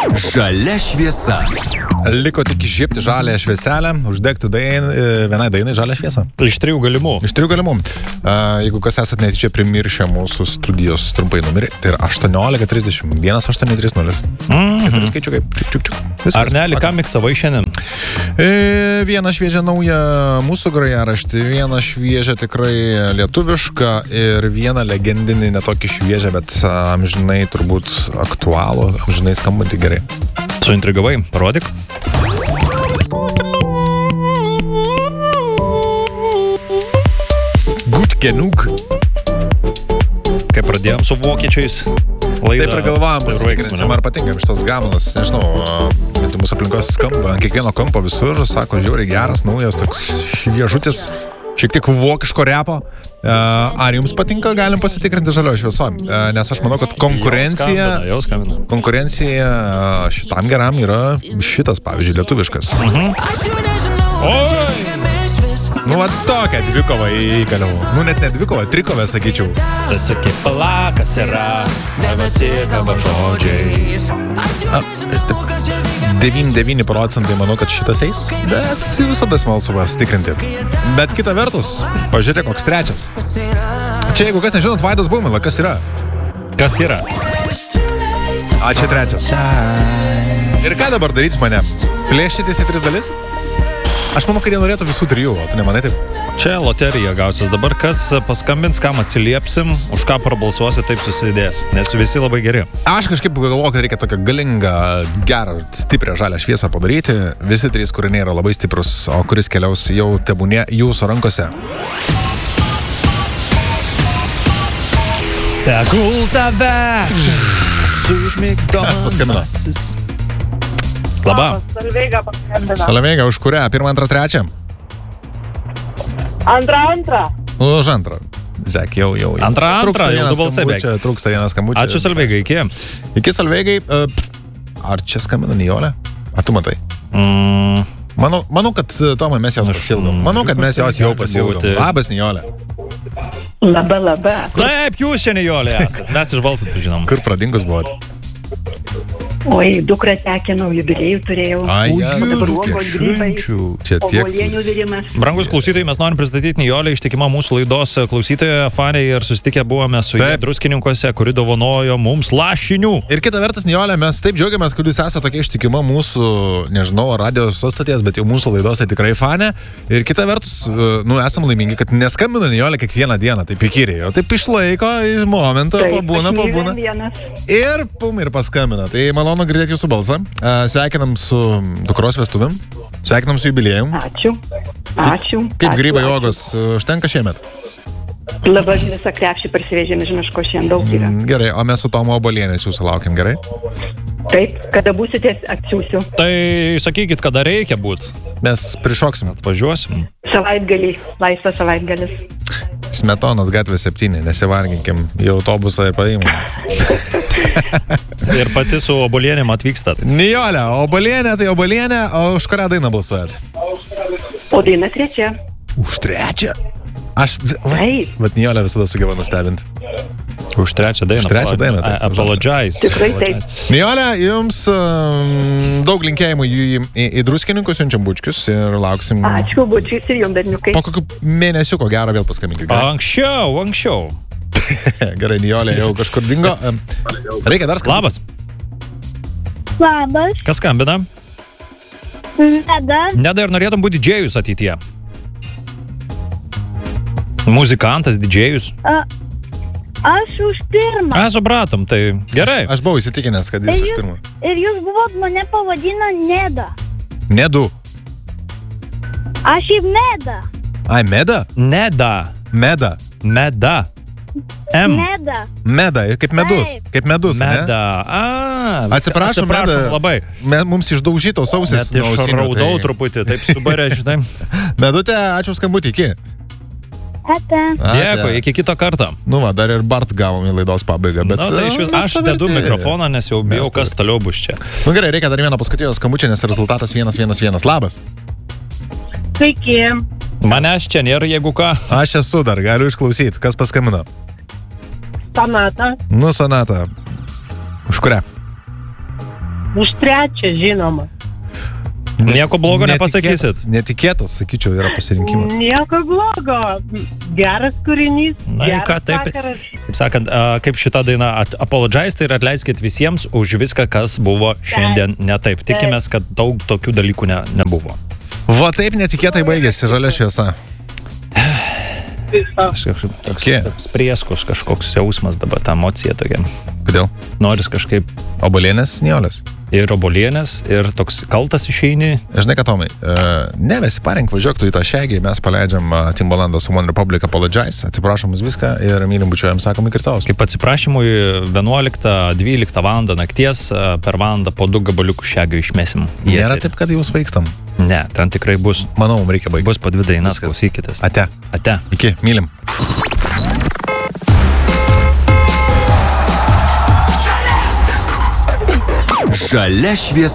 Žalia šviesa. Liko tik išžiebti žalę švieselę, uždegti vienai dainai žalę šviesą. Iš 3 galimų. Iš 3 galimų. Jeigu kas esat netyčia primiršę mūsų studijos trumpai numerį, tai yra 1830 1830. Keturi skaičiukai. Ar ne, ką miksavai šiandien? Vieną šviežią naują mūsų grojaraštį, vieną šviežią tikrai lietuvišką ir vieną legendinį, netokį šviežią, bet amžinai turbūt aktualų, amžinai skambantį gerai. Suintrigavai, parodyk. Gut genug. Kai pradėjom su vokiečiais laidą. Taip ir galvojam, ar patinka šitas gabalas, nežinau, mūsų aplinkos skamba, ant kiekvieno kampo visur, sako, žiauriai geras, naujas, toks šviežutis, šiek tiek vokiško repo. Ar jums patinka, galim pasitikrinti žaliojo šviesom, nes aš manau, kad konkurencija šitam geram yra šitas, pavyzdžiui, lietuviškas. Oi! Nu, va tokia dvikova įkaliau. Nu, net ne dvikova, trikovė, sakyčiau. Sakyk, palakas yra, nebesikaba žodžiais. 99% manau, kad šitas eis, bet visada smalsu pasitikrinti. Bet kita vertus, pažiūrėk, koks trečias. Čia, jeigu kas nežinot, Vaidas Baumila, kas yra? Kas yra? Čia trečias. Ir ką dabar daryti mane? Plėšytis į 3 dalis? Aš manau, kad jie norėtų visų 3, o tu nemanai taip? Čia loterija gausis. Dabar kas paskambins, kam atsiliepsim, už ką prabalsuosi, taip susidės. Nes visi labai geri. Aš kažkaip galvoju, kad reikia tokią galingą, gerą, stiprią žalią šviesą padaryti. Visi 3 kūriniai yra labai stiprus, o kuris keliaus jau tebūnie jūsų rankose. Tegul tave sužmigdomasis. Kas paskambino? Labą. Solveiga paskambino. Solveiga, už kurią? 1, 2, 3? 2. Už 2. Žiūrėk, jau. Antrą, jau 2 balsai beveik. Trūksta vienas skambučio. Ačiū Solveigai, iki. Iki Solveigai. Ar čia skambina Nijolė? Ar tu matai? Manau, kad Tomai mes jos pasilgom. Manau, kad mes jos jau pasilgom. Labas, Nijolė. Labą. Taip, jūs čia Nijolė esate. Mes iš balsų žinom. Kur pradingus buvot? Oi, dukrą tekinau, jubiliejų turėjau. Čia tiek. Obuolienių virimas. Brangus klausytojai, mes norim pristatyti Nijolę, ištikima mūsų laidos klausytoja, fanė, ir susitikę buvome su jie Druskininkuose, kuri dovanojo mums lašinių. Ir kita vertus, Nijolė, mes taip džiaugiamės, kad jūs esate tokia ištikima mūsų, nežinau, radio stoties, bet jau mūsų laidose tikrai fanė. Ir kita vertus, esam laimingi, kad neskambina Nijolė kiekvieną dieną, taip įkyriai, o taip išlaiko iš momento, pabūna. Ir paskambina. Tai malonu girdėti jūsų balsą. Sveikinam su dukros vestuvėm. Sveikinam su jubiliejum. Ačiū. Kaip grybai uogos užtenka šiemet? Labai visą krepšį parsivežėme, žiniško šiandien daug yra. Gerai, o mes su Tomu Obolienės jūsų laukiam, gerai? Taip, kada būsite, atsiųsiu. Tai sakykit, kada reikia būt. Mes prišoksim. Atvažiuosim. Savaitgalį, laisvas savaitgalis. Smetonos gatvė 7, nesivarginkim į autobusą ir paimam. Ir pati su Obolienėm atvykstat. Nijolė, Obolienė tai Obolienė, o už kurią dainą balsuojat? O daina 3. Už 3? Aš, vat Nijolė visada sugeba nustebinti. Už 3 dainą. Už 3 dainą. Apologize. Tikrai taip. Nijolė, jums daug linkėjimų į Druskininkus, siunčiam bučkius ir lauksim. Ačiū, bučkius ir jums berniukai. Po kokių mėnesių, ko gero, vėl paskambinkit. Anksčiau. Gerai, Nijolė jau kažkur dingo. Reikia dar skambinti. Labas. Kas skambina? Neda, ir norėtum būti didžėjus ateityje. Muzikantas, didžėjus. Aš už 1. Supratom, tai gerai. Aš buvau įsitikinęs, kad jis už 1. Ir jūs buvot mane pavadina Neda. Nedu. Aš į Meda. Ai, Meda? Neda. Meda. Meda, kaip medus. Taip. Kaip medus, Meda. Atsiprašom, Meda. Labai. Mums išdaužytos ausis. Net išraudau truputį, taip subarė, žinai. Medutė, ačiū skambutį, iki. Dėkui, iki kito karto. Nu va, dar ir Bart gavom į laidos pabaigą, bet... Aš dedu mikrofoną, nes jau bijau, kas toliau bus čia. Nu gerai, reikia dar vieną paskutinio skambučio, nes rezultatas 1-1-1. Labas. Sveiki. Manęs čia nėra, jeigu ką. Aš esu dar, galiu išklausyti. Kas paskambino? Sonata. Nu, Sonata. Už kurią? Už 3, žinoma. Nieko blogo nepasakysit. Netikėtas, sakyčiau, yra pasirinkimas. Nieko blogo. Geras kūrinys. Na, geras ką, taip, vakaras. Taip sakant, kaip šita daina Apologize, tai ir atleiskit visiems už viską, kas buvo šiandien ne taip. Tikimės, kad daug tokių dalykų nebuvo. Va taip netikėtai baigėsi žalia šviesa. Toks prieskus, kažkoks jausmas dabar, ta emocija tokia. Kodėl? Noris kažkaip... Obuolienės, Nijolės. Ir obuolienės, ir toks kaltas išeini. Žinai ką, Tomai, nevesiparink, važiuok tu į tą šegį, mes paleidžiam Timbalandą su One Republic Apologize, atsiprašom už viską ir mylim bučiuojam, sakom iki rytojaus. Kaip atsiprašymui 11-12 valandą nakties per valandą po 2 gabaliukų šegio išmesim. Nėra taip, kad jau svaikstam. Ne, ten tikrai bus. Manau, mums reikia baigti. Bus po 2 dainas, klausykitės. Ate. Ate. Iki, mylim. Žalia šviesa.